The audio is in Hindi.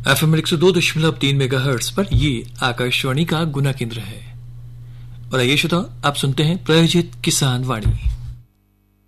FM 102.3 मेगाहर्ट्ज पर ये आकाशवाणी का गुना केंद्र है। और आइए श्रोताओ, आप सुनते हैं प्रायोजित किसान वाणी।